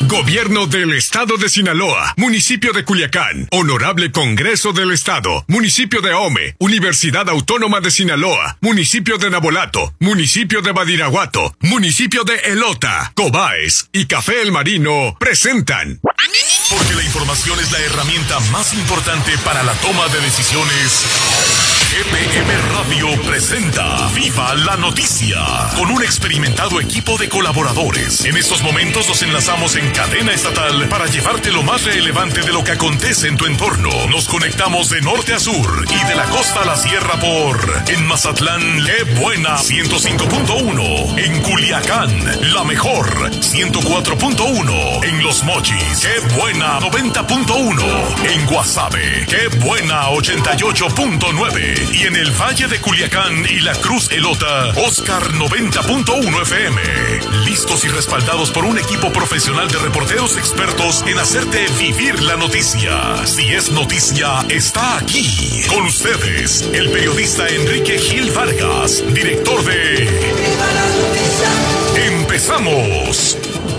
Gobierno del Estado de Sinaloa, Municipio de Culiacán, Honorable Congreso del Estado, Municipio de Ahome, Universidad Autónoma de Sinaloa, Municipio de Nabolato, Municipio de Badiraguato, Municipio de Elota, Cobaes y Café El Marino presentan. Porque la información es la herramienta más importante para la toma de decisiones. GPM Radio presenta Viva la Noticia, con un experimentado equipo de colaboradores. En estos momentos nos enlazamos en cadena estatal para llevarte lo más relevante de lo que acontece en tu entorno. Nos conectamos de norte a sur y de la costa a la sierra por... En Mazatlán, ¡qué buena! 105.1. En Culiacán, la mejor, 104.1. En Los Mochis, ¡qué buena! 90.1. En Guasave, ¡qué buena! 88.9. Y en el Valle de Culiacán y la Cruz Elota, Oscar 90.1 FM. Listos y respaldados por un equipo profesional de reporteros expertos en hacerte vivir la noticia. Si es noticia, está aquí. Con ustedes, el periodista Enrique Gil Vargas, director de... ¡Viva la Noticia! ¡Empezamos!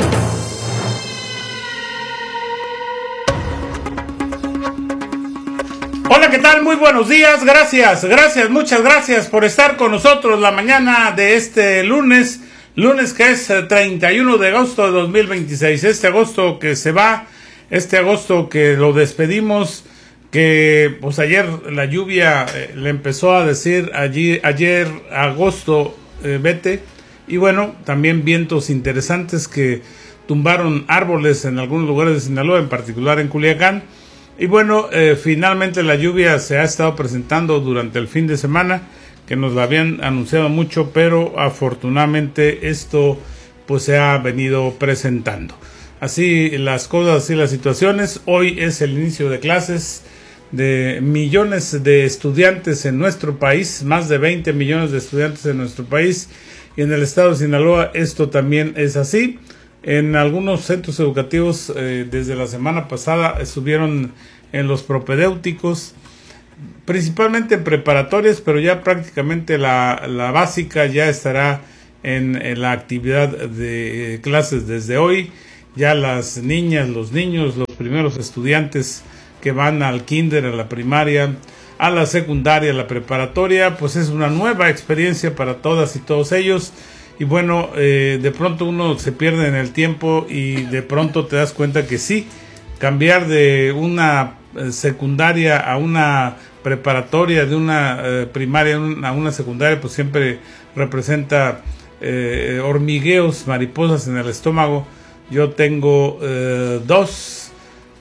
Hola, ¿qué tal? Muy buenos días, muchas gracias por estar con nosotros la mañana de este lunes que es 31 de agosto de 2026, este agosto que se va, este agosto que lo despedimos, que pues ayer la lluvia le empezó a decir ayer agosto, vete, y bueno, también vientos interesantes que tumbaron árboles en algunos lugares de Sinaloa, en particular en Culiacán. Y bueno, finalmente la lluvia se ha estado presentando durante el fin de semana, que nos la habían anunciado mucho, pero afortunadamente esto pues se ha venido presentando. Así las cosas, así las situaciones. Hoy es el inicio de clases de millones de estudiantes en nuestro país, más de 20 millones de estudiantes en nuestro país, y en el estado de Sinaloa esto también es así. En algunos centros educativos desde la semana pasada estuvieron en los propedéuticos, principalmente en preparatorias, pero ya prácticamente la básica ya estará en la actividad de clases desde hoy. Ya las niñas, los niños, los primeros estudiantes que van al kinder, a la primaria, a la secundaria, a la preparatoria, pues es una nueva experiencia para todas y todos ellos. Y bueno, de pronto uno se pierde en el tiempo y de pronto te das cuenta que sí, cambiar de una secundaria a una preparatoria, de una primaria a una secundaria, pues siempre representa hormigueos, mariposas en el estómago. Yo tengo dos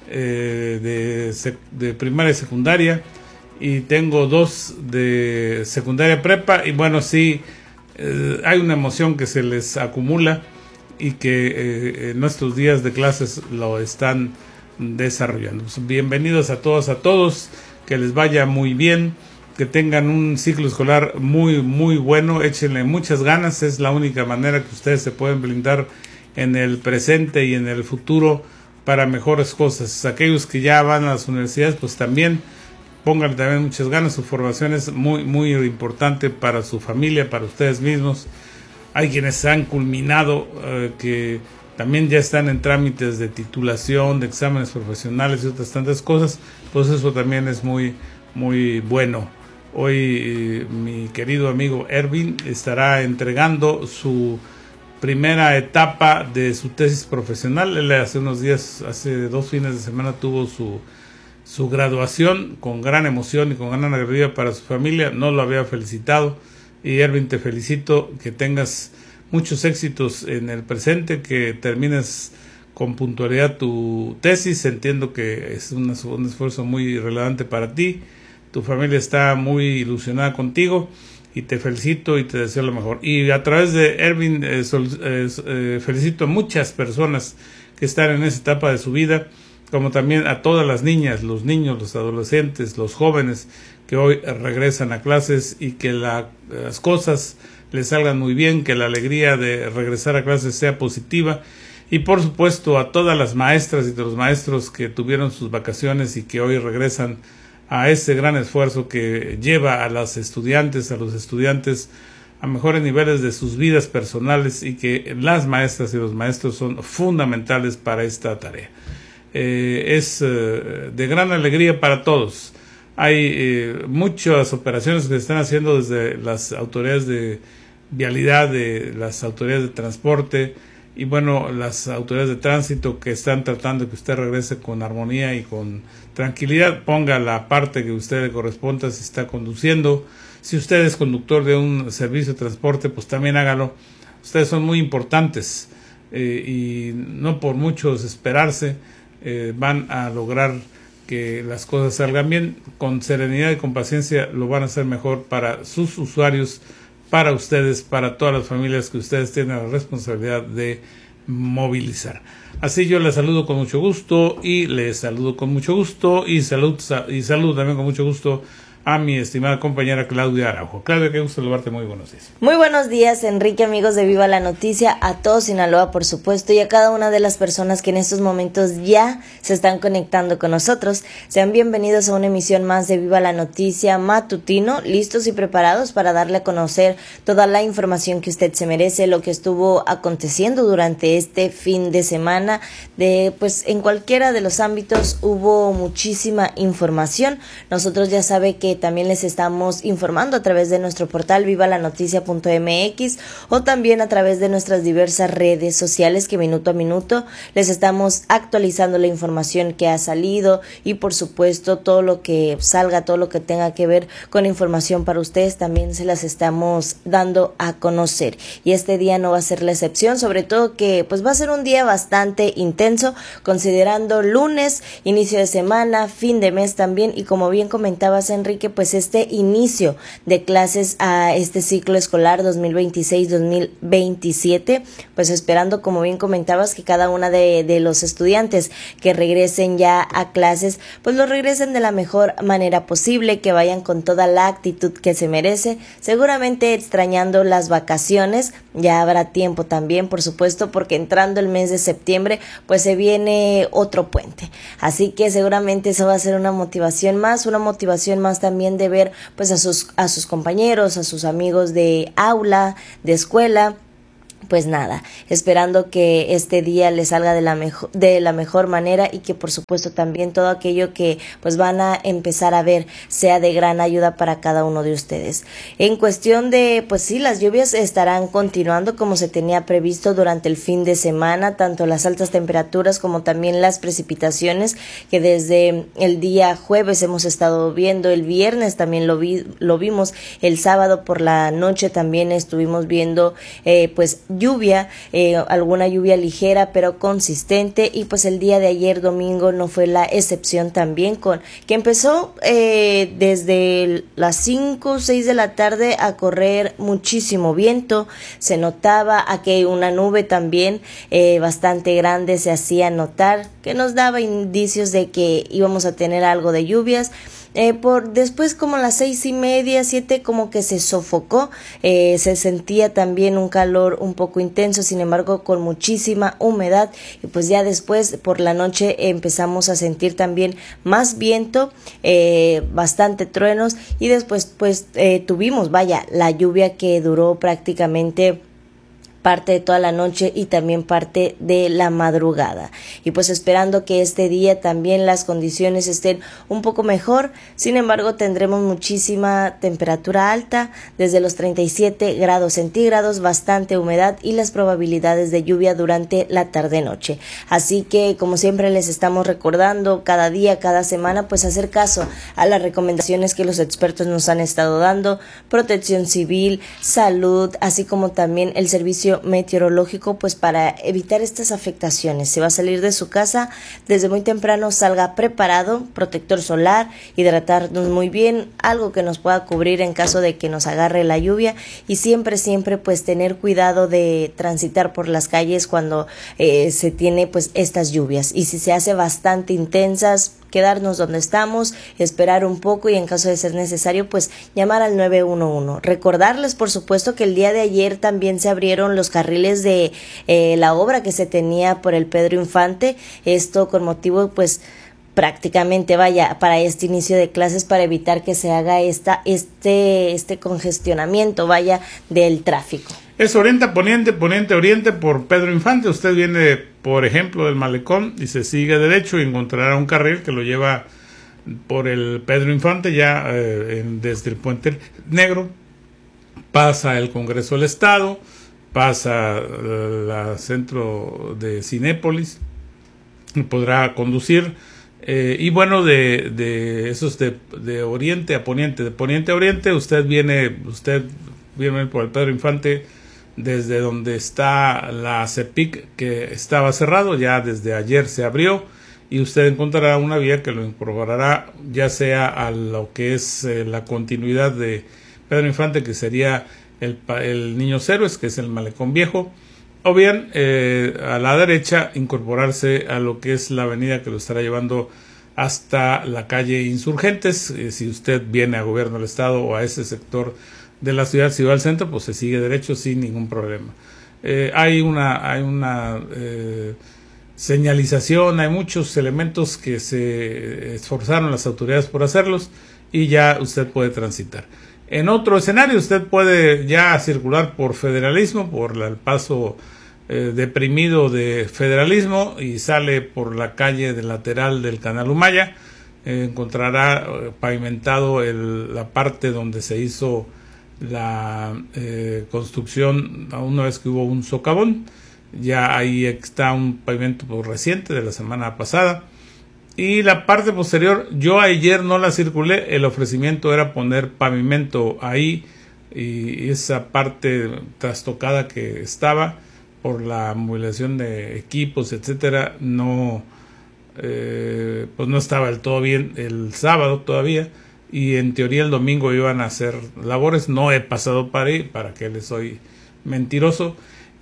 de primaria y secundaria, y tengo dos de secundaria prepa, y bueno, sí, hay una emoción que se les acumula y que en nuestros días de clases lo están desarrollando. Bienvenidos a todos, que les vaya muy bien, que tengan un ciclo escolar muy bueno, échenle muchas ganas, es la única manera que ustedes se pueden blindar en el presente y en el futuro para mejores cosas. Aquellos que ya van a las universidades, pues también pongan también muchas ganas, su formación es muy importante para su familia, para ustedes mismos. Hay quienes han culminado, que también ya están en trámites de titulación, de exámenes profesionales y otras tantas cosas, pues eso también es muy bueno. Hoy mi querido amigo Ervin estará entregando su primera etapa de su tesis profesional. Él hace unos días, hace 2 fines de semana, tuvo su graduación con gran emoción y con gran alegría para su familia. No lo había felicitado, y Ervin, te felicito, que tengas muchos éxitos en el presente, que termines con puntualidad tu tesis. Entiendo que es un esfuerzo muy relevante para ti, tu familia está muy ilusionada contigo, y te felicito y te deseo lo mejor. Y a través de Ervin felicito a muchas personas que están en esa etapa de su vida, como también a todas las niñas, los niños, los adolescentes, los jóvenes que hoy regresan a clases, y que las cosas les salgan muy bien, que la alegría de regresar a clases sea positiva. Y por supuesto a todas las maestras y los maestros que tuvieron sus vacaciones y que hoy regresan a ese gran esfuerzo que lleva a las estudiantes, a los estudiantes a mejores niveles de sus vidas personales y que las maestras y los maestros son fundamentales para esta tarea. Es de gran alegría para todos. Hay muchas operaciones que se están haciendo desde las autoridades de vialidad, de las autoridades de transporte y bueno, las autoridades de tránsito que están tratando de que usted regrese con armonía y con tranquilidad, ponga la parte que a usted le corresponda si está conduciendo. Si usted es conductor de un servicio de transporte, pues también hágalo. Ustedes son muy importantes y no por mucho desesperarse van a lograr que las cosas salgan bien. Con serenidad y con paciencia lo van a hacer mejor para sus usuarios, para ustedes, para todas las familias que ustedes tienen la responsabilidad de movilizar. Así yo les saludo con mucho gusto y saludo también con mucho gusto a mi estimada compañera Claudia Araujo. Claudia, qué gusto saludarte, muy buenos días. Muy buenos días, Enrique, amigos de Viva la Noticia, a todo Sinaloa, por supuesto, y a cada una de las personas que en estos momentos ya se están conectando con nosotros. Sean bienvenidos a una emisión más de Viva la Noticia matutino, listos y preparados para darle a conocer toda la información que usted se merece, lo que estuvo aconteciendo durante este fin de semana. Pues en cualquiera de los ámbitos hubo muchísima información. Nosotros ya sabe que también les estamos informando a través de nuestro portal vivalanoticia.mx o también a través de nuestras diversas redes sociales que minuto a minuto les estamos actualizando la información que ha salido y por supuesto todo lo que salga, todo lo que tenga que ver con información para ustedes también se las estamos dando a conocer y este día no va a ser la excepción, sobre todo que pues va a ser un día bastante intenso considerando lunes, inicio de semana, fin de mes también y como bien comentabas Enrique, pues este inicio de clases a este ciclo escolar 2026-2027, pues esperando, como bien comentabas, que cada una de los estudiantes que regresen ya a clases, pues lo regresen de la mejor manera posible, que vayan con toda la actitud que se merece, seguramente extrañando las vacaciones, ya habrá tiempo también, por supuesto, porque entrando el mes de septiembre, pues se viene otro puente, así que seguramente eso va a ser una motivación más también de ver pues a sus compañeros, a sus amigos de aula, de escuela. Pues nada, esperando que este día les salga de la mejor manera y que por supuesto también todo aquello que pues van a empezar a ver sea de gran ayuda para cada uno de ustedes. En cuestión de, pues sí, las lluvias estarán continuando como se tenía previsto durante el fin de semana, tanto las altas temperaturas como también las precipitaciones que desde el día jueves hemos estado viendo, el viernes también lo vimos, el sábado por la noche también estuvimos viendo pues lluvia, alguna lluvia ligera pero consistente y pues el día de ayer domingo no fue la excepción también con que empezó desde las 5 o 6 de la tarde a correr muchísimo viento, se notaba aquí una nube también bastante grande se hacía notar que nos daba indicios de que íbamos a tener algo de lluvias. Por después como las 6:30, 7 como que se sofocó, se sentía también un calor un poco intenso, sin embargo con muchísima humedad y pues ya después por la noche empezamos a sentir también más viento, bastante truenos y después pues tuvimos la lluvia que duró prácticamente parte de toda la noche y también parte de la madrugada y pues esperando que este día también las condiciones estén un poco mejor, sin embargo tendremos muchísima temperatura alta desde los 37 grados centígrados, bastante humedad y las probabilidades de lluvia durante la tarde-noche, así que como siempre les estamos recordando cada día, cada semana pues hacer caso a las recomendaciones que los expertos nos han estado dando, protección civil, salud, así como también el servicio meteorológico pues para evitar estas afectaciones. Si va a salir de su casa desde muy temprano salga preparado, protector solar, hidratarnos muy bien, algo que nos pueda cubrir en caso de que nos agarre la lluvia y siempre pues tener cuidado de transitar por las calles cuando se tiene pues estas lluvias y si se hace bastante intensas quedarnos donde estamos, esperar un poco y en caso de ser necesario pues llamar al 911. Recordarles por supuesto que el día de ayer también se abrieron los carriles de la obra que se tenía por el Pedro Infante, esto con motivo pues prácticamente vaya para este inicio de clases, para evitar que se haga este congestionamiento vaya del tráfico. Es oriente a poniente, poniente a oriente por Pedro Infante. Usted viene, por ejemplo, del Malecón y se sigue derecho y encontrará un carril que lo lleva por el Pedro Infante ya desde el Puente Negro, pasa el Congreso del Estado, pasa el centro de Cinépolis, podrá conducir y bueno, de esos de oriente a poniente, de poniente a oriente, usted viene por el Pedro Infante desde donde está la CEPIC, que estaba cerrado, ya desde ayer se abrió, y usted encontrará una vía que lo incorporará ya sea a lo que es la continuidad de Pedro Infante, que sería el Niños Héroes, que es el Malecón Viejo, o bien a la derecha incorporarse a lo que es la avenida que lo estará llevando hasta la calle Insurgentes. Si usted viene a Gobierno del Estado o a ese sector de la ciudad, si va al centro, pues se sigue derecho sin ningún problema. Hay una señalización, hay muchos elementos que se esforzaron las autoridades por hacerlos y ya usted puede transitar. En otro escenario, usted puede ya circular por Federalismo, por el paso deprimido de Federalismo, y sale por la calle del lateral del Canal Humaya. Encontrará pavimentado la parte donde se hizo la construcción una vez que hubo un socavón. Ya ahí está un pavimento reciente de la semana pasada. Y la parte posterior, yo ayer no la circulé, el ofrecimiento era poner pavimento ahí, y esa parte trastocada que estaba por la movilización de equipos, etcétera, no pues no estaba del todo bien el sábado todavía, y en teoría el domingo iban a hacer labores. No he pasado para ahí, para que les soy mentiroso.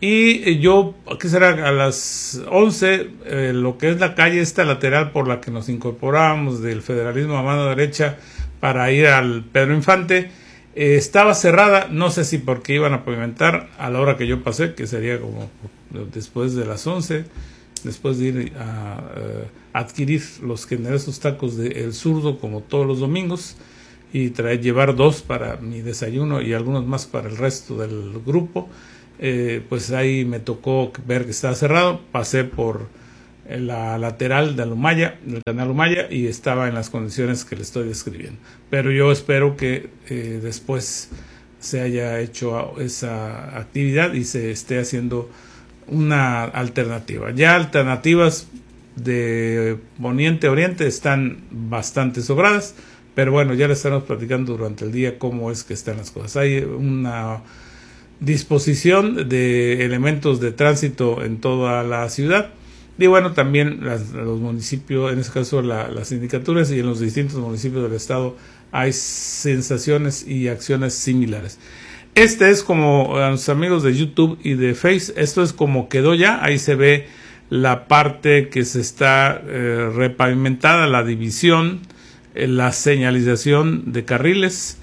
Y yo, ¿qué será? A las 11, lo que es la calle esta lateral por la que nos incorporábamos del Federalismo a mano derecha para ir al Pedro Infante, estaba cerrada. No sé si porque iban a pavimentar a la hora que yo pasé, que sería como después de las 11, después de ir a adquirir los generosos tacos de El Zurdo como todos los domingos, y llevar 2 para mi desayuno y algunos más para el resto del grupo. Pues ahí me tocó ver que estaba cerrado. Pasé por la lateral del Canal Humaya, y estaba en las condiciones que le estoy describiendo. Pero yo espero que después se haya hecho esa actividad y se esté haciendo una alternativa. Ya alternativas de poniente a oriente están bastante sobradas, pero bueno, ya le estaremos platicando durante el día cómo es que están las cosas. Hay una disposición de elementos de tránsito en toda la ciudad, y bueno, también los municipios, en este caso las sindicaturas, y en los distintos municipios del estado hay sensaciones y acciones similares. Este es como, a los amigos de YouTube y de Face, esto es como quedó ya. Ahí se ve la parte que se está repavimentada, la división, la señalización de carriles,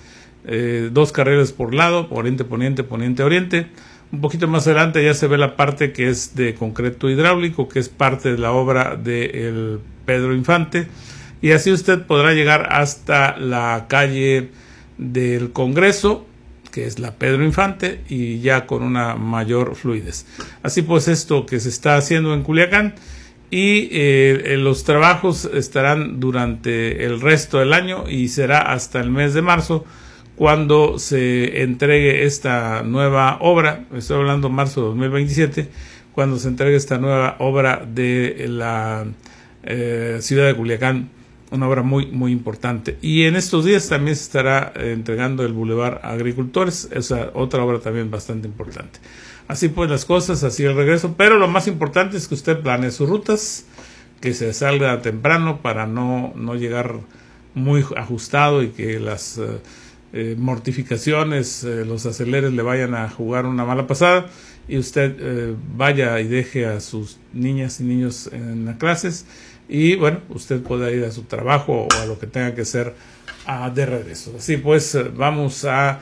2 carriles por lado, oriente, poniente, poniente, oriente. Un poquito más adelante ya se ve la parte que es de concreto hidráulico, que es parte de la obra del Pedro Infante, y así usted podrá llegar hasta la calle del Congreso, que es la Pedro Infante, y ya con una mayor fluidez. Así pues, esto que se está haciendo en Culiacán, y los trabajos estarán durante el resto del año y será hasta el mes de marzo cuando se entregue esta nueva obra. Estoy hablando de marzo de 2027, cuando se entregue esta nueva obra de la ciudad de Culiacán, una obra muy muy importante. Y en estos días también se estará entregando el Boulevard Agricultores, esa otra obra también bastante importante. Así pues las cosas, así el regreso, pero lo más importante es que usted planee sus rutas, que se salga temprano para no llegar muy ajustado y que las mortificaciones, los aceleres le vayan a jugar una mala pasada, y usted vaya y deje a sus niñas y niños en las clases, y bueno, usted puede ir a su trabajo o a lo que tenga que hacer de regreso. Así pues, vamos a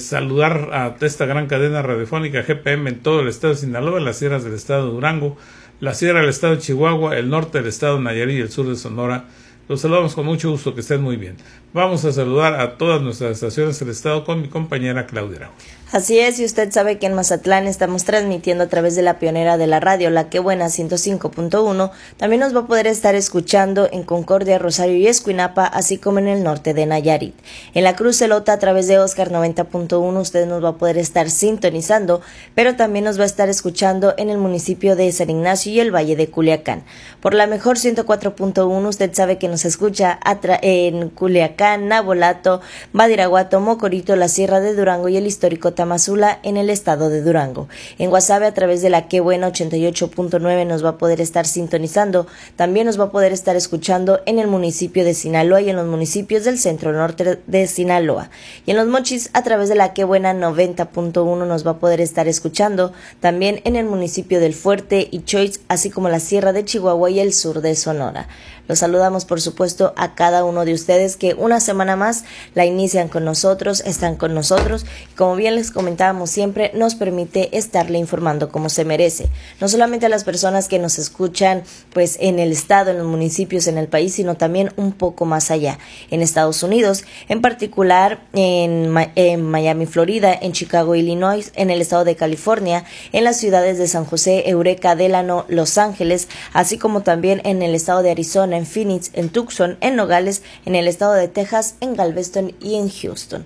saludar a esta gran cadena radiofónica GPM en todo el estado de Sinaloa, en las sierras del estado de Durango, la sierra del estado de Chihuahua, el norte del estado de Nayarit y el sur de Sonora. Los saludamos con mucho gusto, que estén muy bien. Vamos a saludar a todas nuestras estaciones del estado con mi compañera Claudia Araujo. Así es, y usted sabe que en Mazatlán estamos transmitiendo a través de la pionera de la radio, La Que Buena 105.1. También nos va a poder estar escuchando en Concordia, Rosario y Escuinapa, así como en el norte de Nayarit. En la Cruz Celota, a través de Oscar 90.1, usted nos va a poder estar sintonizando, pero también nos va a estar escuchando en el municipio de San Ignacio y el Valle de Culiacán. Por la mejor 104.1, usted sabe que nos escucha en Culiacán, Nabolato, Badiraguato, Mocorito, la Sierra de Durango y el histórico Tamazula en el estado de Durango. En Guasave, a través de La Que Buena 88.9, nos va a poder estar sintonizando. También nos va a poder estar escuchando en el municipio de Sinaloa y en los municipios del centro norte de Sinaloa. Y en Los Mochis, a través de La Que Buena 90.1, nos va a poder estar escuchando. También en el municipio del Fuerte y Choix, así como la Sierra de Chihuahua y el sur de Sonora. Los saludamos, por supuesto, a cada uno de ustedes que una semana más la inician con nosotros, están con nosotros. Y como bien les comentábamos siempre, nos permite estarle informando como se merece. No solamente a las personas que nos escuchan pues en el estado, en los municipios, en el país, sino también un poco más allá. En Estados Unidos, en particular en Miami, Florida, en Chicago, Illinois, en el estado de California, en las ciudades de San José, Eureka, Delano, Los Ángeles, así como también en el estado de Arizona, en Phoenix, en Tucson, en Nogales, en el estado de Texas, en Galveston y en Houston.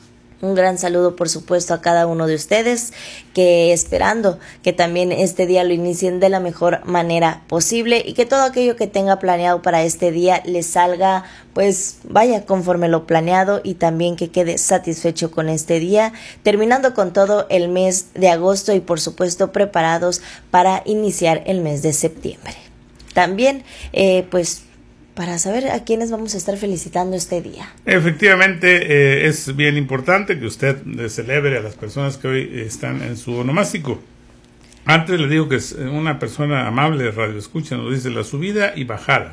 Un gran saludo, por supuesto, a cada uno de ustedes, que esperando que también este día lo inicien de la mejor manera posible y que todo aquello que tenga planeado para este día les salga, pues vaya conforme lo planeado y también que quede satisfecho con este día, terminando con todo el mes de agosto y por supuesto preparados para iniciar el mes de septiembre. También, pues, para saber a quiénes vamos a estar felicitando este día. Efectivamente, es bien importante que usted celebre a las personas que hoy están en su onomástico. Antes le digo que es una persona amable, radio escucha, nos dice: la subida y bajada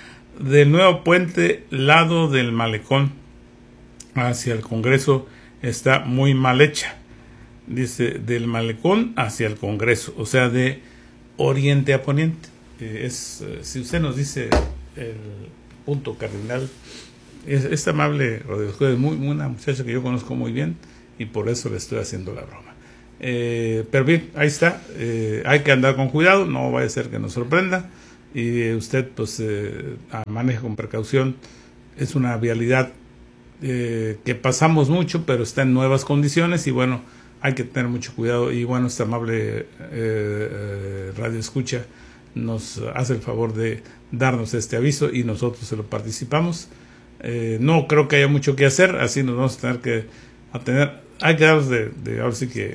del nuevo puente, lado del malecón hacia el Congreso, está muy mal hecha. Dice, del malecón hacia el Congreso, o sea, de oriente a poniente. Si usted nos dice el punto cardinal, es amable, es una muchacha que yo conozco muy bien y por eso le estoy haciendo la broma. Pero bien, ahí está. Hay que andar con cuidado, no vaya a ser que nos sorprenda, y usted pues maneje con precaución. Es una vialidad que pasamos mucho, pero está en nuevas condiciones y bueno, hay que tener mucho cuidado. Y bueno, esta amable radio escucha nos hace el favor de darnos este aviso y nosotros se lo participamos. No creo que haya mucho que hacer, así nos vamos a tener que atener. Hay que darnos de ahora sí que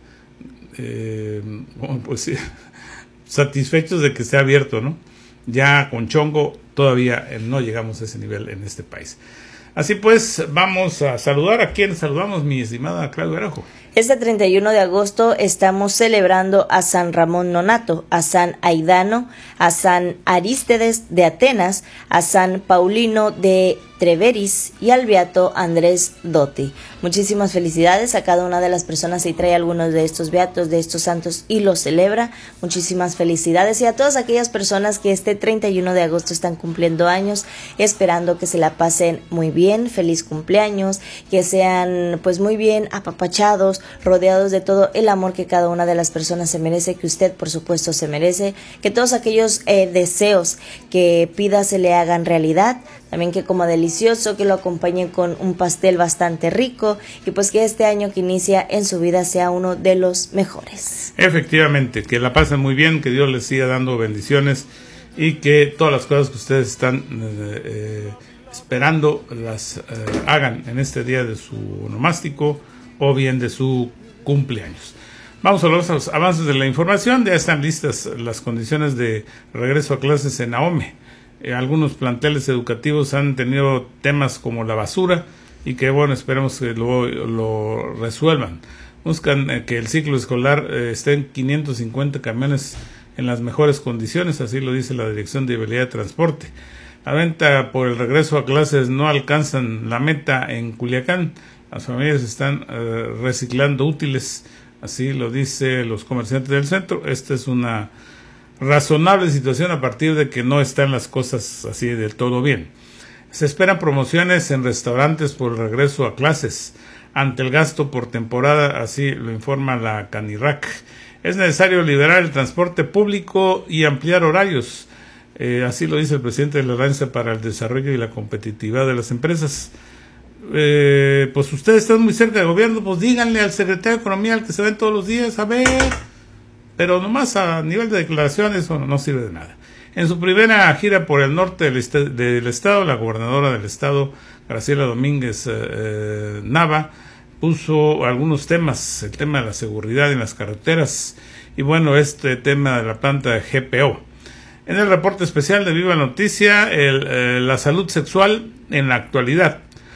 pues sí, satisfechos de que esté abierto, ¿no? Ya con chongo todavía no llegamos a ese nivel en este país. Así pues, vamos a saludar. ¿A quién saludamos, mi estimada Claudia Araujo? Este 31 de agosto estamos celebrando a San Ramón Nonato, a San Aidano, a San Arístedes de Atenas, a San Paulino de Treveris y al beato Andrés Dotti. Muchísimas felicidades a cada una de las personas que trae algunos de estos beatos, de estos santos y los celebra. Muchísimas felicidades y a todas aquellas personas que este 31 de agosto están cumpliendo años, esperando que se la pasen muy bien. Feliz cumpleaños, que sean pues muy bien apapachados, rodeados de todo el amor que cada una de las personas se merece, que usted por supuesto se merece, que todos aquellos deseos que pida se le hagan realidad, también que coma delicioso, que lo acompañe con un pastel bastante rico y pues que este año que inicia en su vida sea uno de los mejores. Efectivamente, que la pasen muy bien, que Dios les siga dando bendiciones y que todas las cosas que ustedes están esperando las hagan en este día de su onomástico o bien de su cumpleaños. Vamos a los avances de la información. Ya están listas las condiciones de regreso a clases en AOME. Algunos planteles educativos han tenido temas como la basura y que bueno, esperemos que lo resuelvan. Buscan que el ciclo escolar esté en 550 camiones en las mejores condiciones, así lo dice la Dirección de Vialidad de Transporte. La venta por el regreso a clases no alcanzan la meta en Culiacán. Las familias están reciclando útiles, así lo dice los comerciantes del centro. Esta es una razonable situación a partir de que no están las cosas así del todo bien. Se esperan promociones en restaurantes por el regreso a clases ante el gasto por temporada, así lo informa la Canirac. Es necesario liberar el transporte público y ampliar horarios. Así lo dice el presidente de la Alianza para el Desarrollo y la Competitividad de las Empresas. Pues ustedes están muy cerca del gobierno, pues díganle al secretario de Economía, al que se ven todos los días, a ver, pero nomás a nivel de declaraciones eso no sirve de nada. En su primera gira por el norte del estado, la gobernadora del estado, Graciela Domínguez Nava, puso algunos temas, el tema de la seguridad en las carreteras y bueno, este tema de la planta de GPO. En el reporte especial de Viva Noticia, la salud sexual en la actualidad.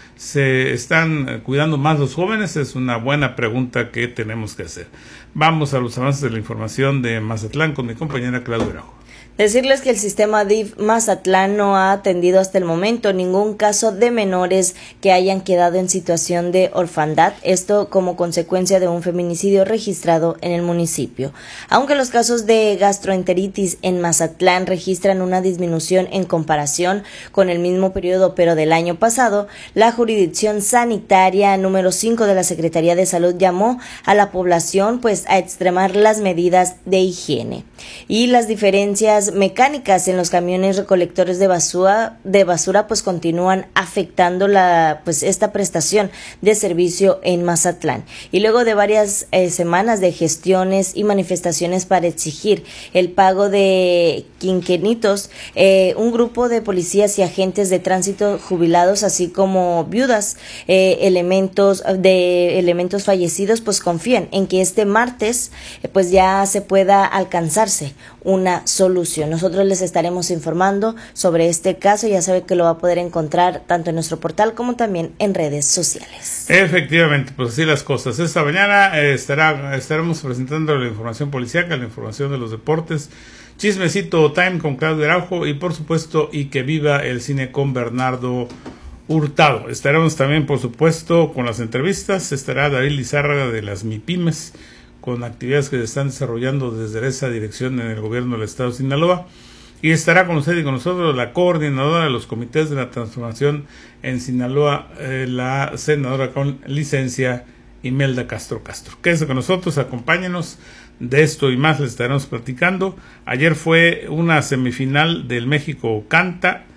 ¿Se están cuidando más los jóvenes? Es una buena pregunta que tenemos que hacer. Vamos a los avances de la información de Mazatlán con mi compañera Claudia Araujo. Decirles que el sistema DIF Mazatlán no ha atendido hasta el momento ningún caso de menores que hayan quedado en situación de orfandad, esto como consecuencia de un feminicidio registrado en el municipio. Aunque los casos de gastroenteritis en Mazatlán registran una disminución en comparación con el mismo periodo pero del año pasado, la jurisdicción sanitaria número 5 de la Secretaría de Salud llamó a la población pues a extremar las medidas de higiene. Y las diferencias mecánicas en los camiones recolectores de basura pues continúan afectando esta prestación de servicio en Mazatlán. Y luego de varias semanas de gestiones y manifestaciones para exigir el pago de quinquenitos, un grupo de policías y agentes de tránsito jubilados, así como viudas, elementos fallecidos, pues confían en que este martes pues ya se pueda alcanzarse una solución. Nosotros les estaremos informando sobre este caso. Ya sabe que lo va a poder encontrar tanto en nuestro portal como también en redes sociales. Efectivamente, pues así las cosas. Esta mañana estaremos presentando la información policíaca, la información de los deportes, Chismecito Time con Claudio Araujo y por supuesto y que viva el cine con Bernardo Hurtado. Estaremos también por supuesto con las entrevistas. Estará David Lizárraga de las MIPIMES con actividades que se están desarrollando desde esa dirección en el gobierno del estado de Sinaloa. Y estará con usted y con nosotros la coordinadora de los comités de la transformación en Sinaloa, la senadora con licencia Imelda Castro. Quédese con nosotros, acompáñenos, de esto y más les estaremos platicando. Ayer fue una semifinal del México Canta